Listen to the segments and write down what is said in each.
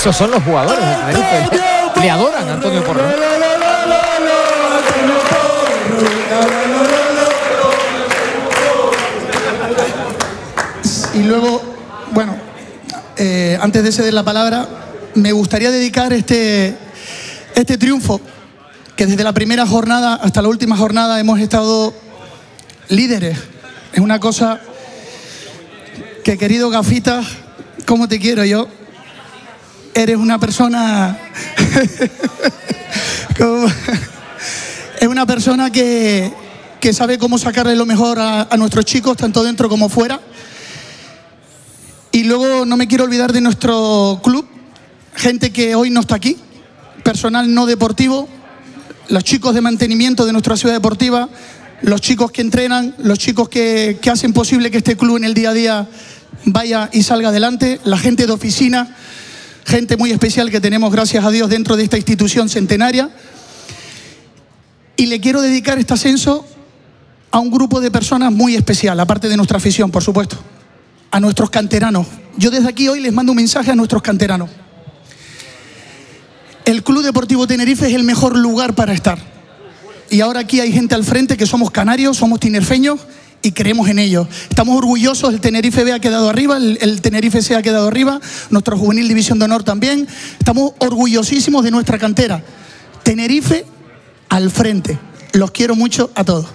Esos son los jugadores de Tenerife. Le adoran a Antonio Porro. Y luego, bueno, antes de ceder la palabra, me gustaría dedicar este triunfo, que desde la primera jornada hasta la última jornada hemos estado líderes. Es una cosa que, querido Gafitas, ¿cómo te quiero yo? Eres una persona... es una persona que sabe cómo sacarle lo mejor a nuestros chicos, tanto dentro como fuera. Y luego no me quiero olvidar de nuestro club, gente que hoy no está aquí, personal no deportivo, los chicos de mantenimiento de nuestra ciudad deportiva, los chicos que entrenan, los chicos que hacen posible que este club en el día a día vaya y salga adelante, la gente de oficina, gente muy especial que tenemos, gracias a Dios, dentro de esta institución centenaria. Y le quiero dedicar este ascenso a un grupo de personas muy especial, aparte de nuestra afición, por supuesto, a nuestros canteranos. Yo desde aquí hoy les mando un mensaje a nuestros canteranos. El Club Deportivo Tenerife es el mejor lugar para estar. Y ahora aquí hay gente al frente que somos canarios, somos tinerfeños y creemos en ello. Estamos orgullosos, el Tenerife B ha quedado arriba, el Tenerife C ha quedado arriba, nuestro juvenil División de Honor también. Estamos orgullosísimos de nuestra cantera. Tenerife al frente. Los quiero mucho a todos.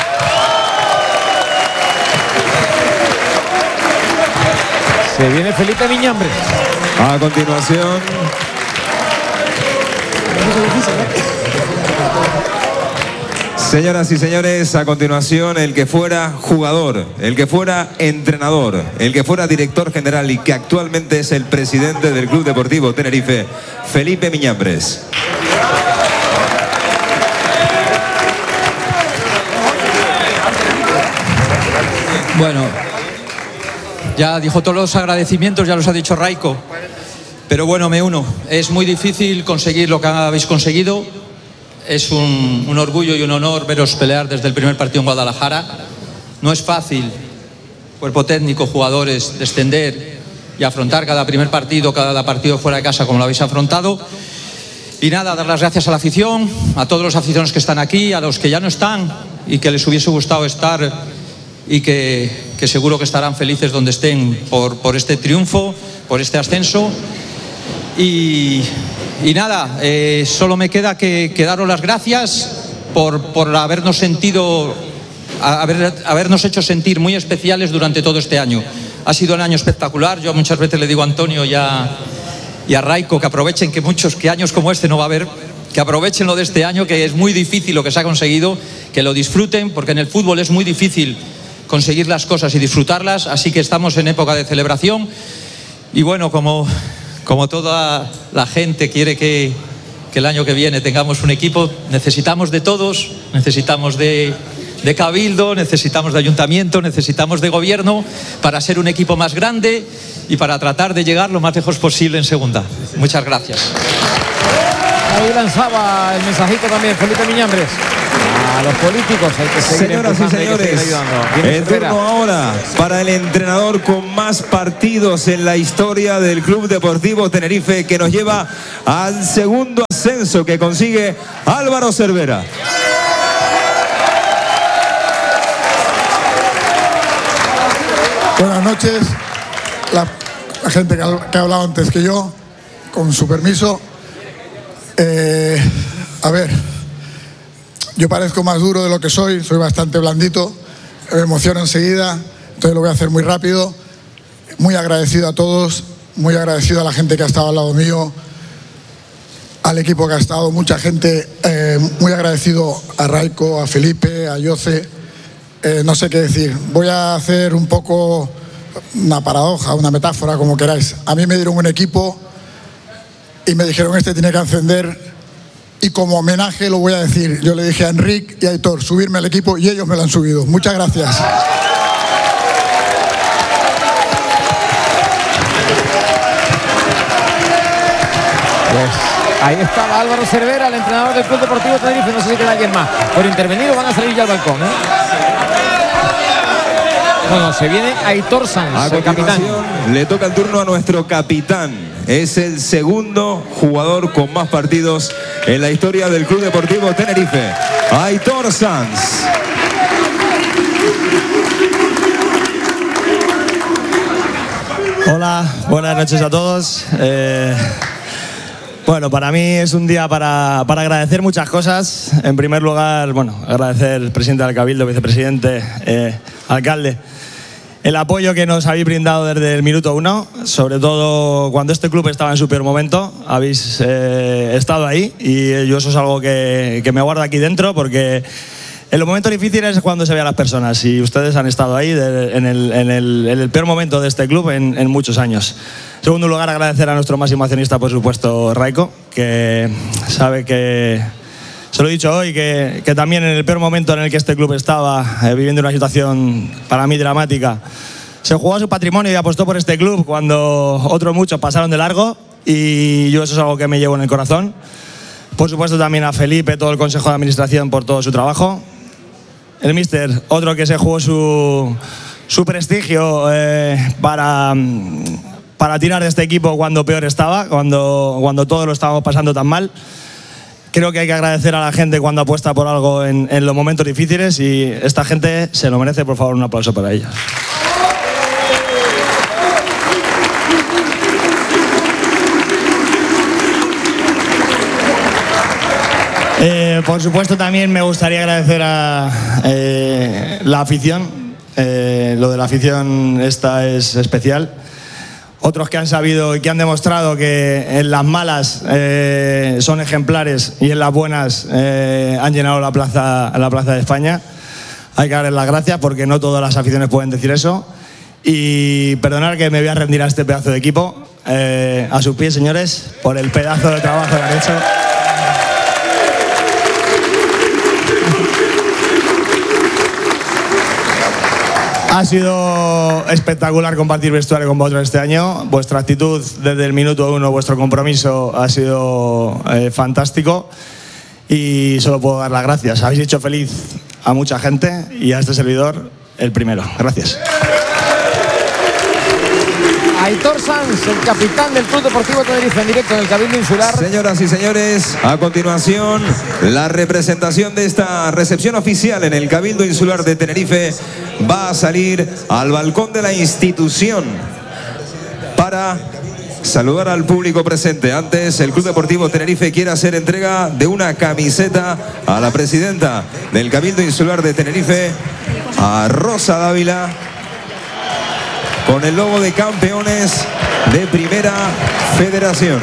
Se viene Felipe Miñambres. A continuación... Señoras y señores, a continuación, el que fuera jugador, el que fuera entrenador, el que fuera director general y que actualmente es el presidente del Club Deportivo Tenerife, Felipe Miñambres. Bueno, ya dijo todos los agradecimientos, ya los ha dicho Raiko, pero bueno, me uno. Es muy difícil conseguir lo que habéis conseguido. Es un orgullo y un honor veros pelear desde el primer partido en Guadalajara. No es fácil, cuerpo técnico, jugadores, descender y afrontar cada primer partido, cada partido fuera de casa como lo habéis afrontado. Y nada, dar las gracias a la afición, a todos los aficionados que están aquí, a los que ya no están y que les hubiese gustado estar y que seguro que estarán felices donde estén por este triunfo, por este ascenso. Y nada, solo me queda que daros las gracias por habernos hecho sentir muy especiales durante todo este año. Ha sido un año espectacular. Yo muchas veces le digo a Antonio y a Raiko que aprovechen, que años como este no va a haber, que aprovechen lo de este año, que es muy difícil lo que se ha conseguido, que lo disfruten, porque en el fútbol es muy difícil conseguir las cosas y disfrutarlas, así que estamos en época de celebración. Y bueno, como toda la gente quiere que el año que viene tengamos un equipo, necesitamos de todos, necesitamos de cabildo, necesitamos de ayuntamiento, necesitamos de gobierno para ser un equipo más grande y para tratar de llegar lo más lejos posible en segunda. Muchas gracias. Ahí lanzaba el mensajito también Felipe Miñambres. A los políticos hay que seguir. Señoras y señores, el turno ahora para el entrenador con más partidos en la historia del Club Deportivo Tenerife, que nos lleva al segundo ascenso que consigue Álvaro Cervera. Buenas noches. La gente que ha hablado antes que yo, con su permiso. A ver, yo parezco más duro de lo que soy bastante blandito, me emociono enseguida, entonces lo voy a hacer muy rápido. Muy agradecido a todos, muy agradecido a la gente que ha estado al lado mío, al equipo que ha estado, mucha gente, muy agradecido a Raiko, a Felipe, a Jose, no sé qué decir. Voy a hacer un poco una paradoja, una metáfora, como queráis. A mí me dieron un equipo y me dijeron, este tiene que ascender, y como homenaje lo voy a decir. Yo le dije a Enric y a Aitor subirme al equipo y ellos me lo han subido. Muchas gracias. Pues ahí estaba Álvaro Cervera, el entrenador del Club Deportivo Tenerife. No sé si queda alguien más por intervenido, van a salir ya al balcón, Bueno, se viene Aitor Sanz, el capitán. Le toca el turno a nuestro capitán, es el segundo jugador con más partidos en la historia del Club Deportivo Tenerife. Aitor Sanz. Hola, buenas noches a todos. Bueno, para mí es un día para agradecer muchas cosas. En primer lugar, bueno, agradecer al presidente del Cabildo, vicepresidente, alcalde, el apoyo que nos habéis brindado desde el minuto 1, sobre todo cuando este club estaba en su peor momento. Habéis estado ahí y yo eso es algo que me guardo aquí dentro, porque en los momentos difíciles es cuando se ve a las personas, y ustedes han estado ahí en el peor momento de este club en muchos años. En segundo lugar, agradecer a nuestro máximo accionista, por supuesto, Raico, que sabe que, se lo he dicho hoy, que también en el peor momento en el que este club estaba, viviendo una situación para mí dramática, se jugó a su patrimonio y apostó por este club cuando otros muchos pasaron de largo, y yo eso es algo que me llevo en el corazón. Por supuesto, también a Felipe, todo el Consejo de Administración, por todo su trabajo. El míster, otro que se jugó su prestigio para tirar de este equipo cuando peor estaba, cuando todos lo estábamos pasando tan mal. Creo que hay que agradecer a la gente cuando apuesta por algo en los momentos difíciles, y esta gente se lo merece. Por favor, un aplauso para ellos. Por supuesto, también me gustaría agradecer a la afición. Lo de la afición esta es especial. Otros que han sabido y que han demostrado que en las malas son ejemplares y en las buenas han llenado la plaza de España. Hay que darles las gracias, porque no todas las aficiones pueden decir eso. Y perdonar que me voy a rendir a este pedazo de equipo. A sus pies, señores, por el pedazo de trabajo que han hecho. Ha sido espectacular compartir vestuario con vosotros este año. Vuestra actitud desde el minuto 1, vuestro compromiso ha sido fantástico, y solo puedo dar las gracias. Habéis hecho feliz a mucha gente, y a este servidor el primero. Gracias. Aitor Sanz, el capitán del Club Deportivo Tenerife, en directo en el Cabildo Insular. Señoras y señores, a continuación, la representación de esta recepción oficial en el Cabildo Insular de Tenerife va a salir al balcón de la institución para saludar al público presente. Antes, el Club Deportivo Tenerife quiere hacer entrega de una camiseta a la presidenta del Cabildo Insular de Tenerife, a Rosa Dávila, con el logo de campeones de Primera Federación.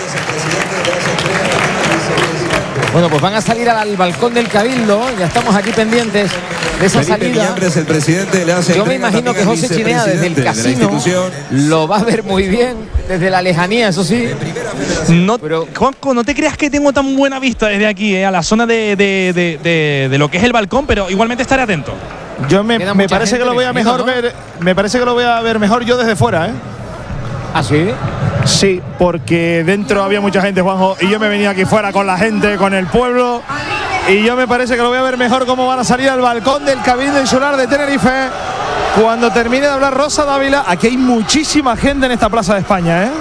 Bueno, pues van a salir al balcón del Cabildo. Ya estamos aquí pendientes de esa Felipe salida. Miñambres, el presidente, le hace. Yo me imagino que José Chinea, desde el casino, lo va a ver muy bien, desde la lejanía, eso sí. No, pero Juanjo, no te creas que tengo tan buena vista desde aquí, a la zona de lo que es el balcón, pero igualmente estaré atento. Yo me parece que lo voy a mejor ver. Me parece que lo voy a ver mejor yo desde fuera, ¿eh? ¿Ah, sí? Sí, porque dentro había mucha gente, Juanjo, y yo me venía aquí fuera con la gente, con el pueblo, y yo me parece que lo voy a ver mejor cómo van a salir al balcón del Cabildo Insular de Tenerife cuando termine de hablar Rosa Dávila. Aquí hay muchísima gente en esta Plaza de España, ¿eh?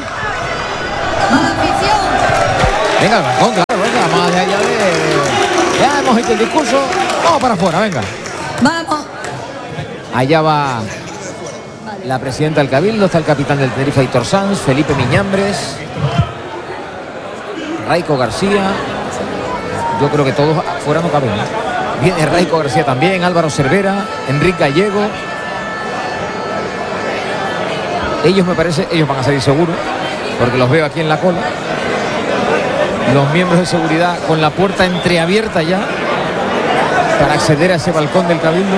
Venga, al balcón, claro, venga, más allá de... Ya hemos hecho el discurso, vamos para afuera, venga. Vamos. Allá va la presidenta del Cabildo, está el capitán del Tenerife, Aitor Sanz, Felipe Miñambres, Raico García. Yo creo que todos afuera no caben. Viene Raico García también, Álvaro Cervera, Enrique Gallego. Ellos, me parece, ellos van a salir seguros, porque los veo aquí en la cola. Los miembros de seguridad con la puerta entreabierta ya para acceder a ese balcón del Cabildo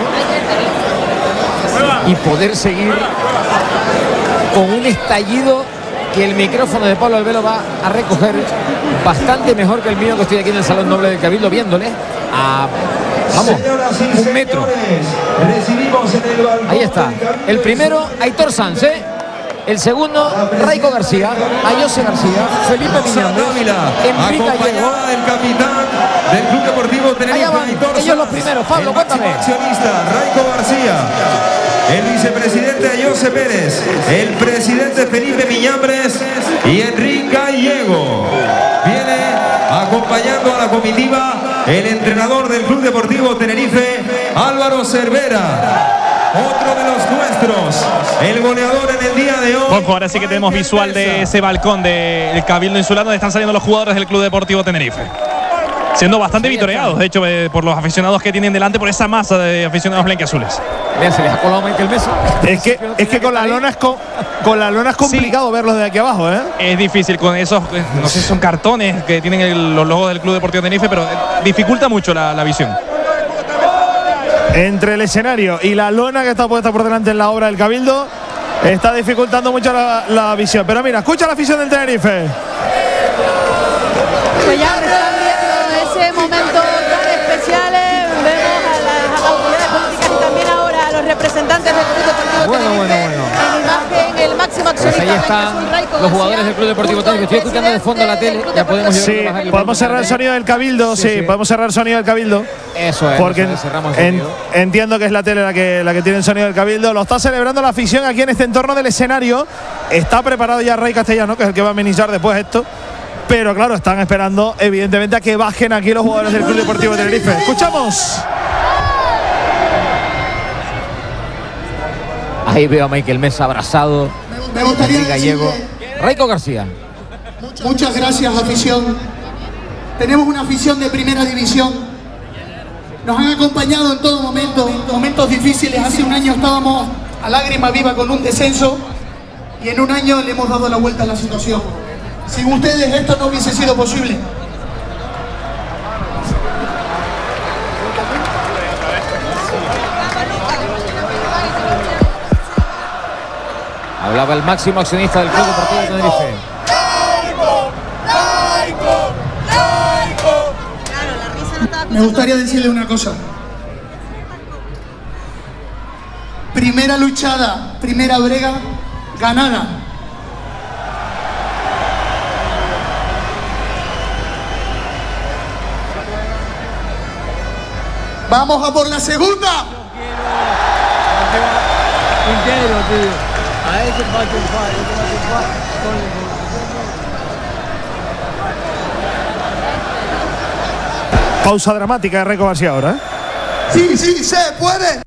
y poder seguir con un estallido que el micrófono de Pablo Albelo va a recoger bastante mejor que el mío, que estoy aquí en el Salón Noble del Cabildo viéndole a, vamos, un metro. Ahí está. El primero, Aitor Sanz, ¿eh? El segundo, Raico García, Ayose García, Felipe Miñambres, Enrique Gallego. El capitán del Club Deportivo Tenerife. Allá van, ellos los primeros. Pablo, cuéntame. Accionista, Raico García. El vicepresidente Ayose Pérez. El presidente Felipe Miñambres. y Enrique Gallego. Viene acompañando a la comitiva el entrenador del Club Deportivo Tenerife, Álvaro Cervera. Otro de los nuestros, el goleador en el día de hoy. Juanjo, ahora sí que tenemos visual de ese balcón del Cabildo Insular donde están saliendo los jugadores del Club Deportivo Tenerife. Siendo bastante vitoreados, de hecho, por los aficionados que tienen delante, por esa masa de aficionados blanquiazules. Vean, se les ha colado Michael Mesa. Es que con la lona es complicado verlos de aquí abajo, ¿eh? Es difícil con esos, no sé si son cartones que tienen los logos del Club Deportivo Tenerife, pero dificulta mucho la visión. Entre el escenario y la lona que está puesta por delante en la obra del Cabildo, está dificultando mucho la visión. Pero mira, escucha la afición del Tenerife. Pues ya están viendo ese momento tan especial. Vemos a las autoridades políticas y también ahora a los representantes del Club Deportivo Tenerife. En imagen, el máximo accionista. Pues ahí están los jugadores del Club Deportivo Tenerife. Estoy escuchando de fondo la tele. Ya podemos podemos cerrar el sonido del Cabildo. Sí, podemos cerrar el sonido del Cabildo. Eso es. Porque entiendo que es la tele la que tiene el sonido del Cabildo. Lo está celebrando la afición aquí en este entorno del escenario. Está preparado ya Ray Castellano, que es el que va a amenizar después esto. Pero claro, están esperando evidentemente a que bajen aquí los jugadores del Club Deportivo Tenerife. Escuchamos. Ahí veo a Michael Mesa abrazado. Me gustaría Gallego. Raico García. Muchas gracias, afición. Tenemos una afición de primera división. Nos han acompañado en todo momento, en momentos difíciles. Hace un año estábamos a lágrima viva con un descenso y en un año le hemos dado la vuelta a la situación. Sin ustedes esto no hubiese sido posible. Hablaba el máximo accionista del Club Deportivo Tenerife. Me gustaría decirle una cosa. Primera luchada, primera brega, ganada. Vamos a por la segunda. Pausa dramática de Raico García ahora, ¿eh? Sí, se puede.